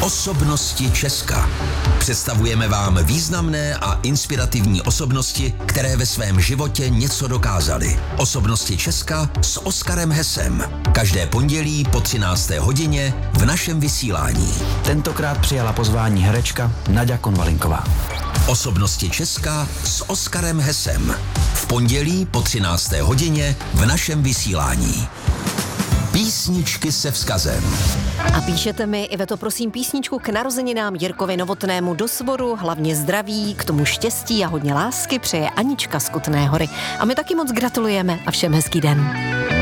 Osobnosti Česka. Představujeme vám významné a inspirativní osobnosti, které ve svém životě něco dokázaly. Osobnosti Česka s Oskarem Hesem. Každé pondělí po 13. hodině v našem vysílání. Tentokrát přijala pozvání herečka Naďa Konvalinková. Osobnosti Česka s Oskarem Hesem. V pondělí po 13. hodině v našem vysílání. Písničky se vzkazem. A píšete mi, Iveto, prosím, písničku k narozeninám Jirkovi Novotnému do svoru, hlavně zdraví, k tomu štěstí a hodně lásky přeje Anička z Kutné Hory. A my taky moc gratulujeme a všem hezký den.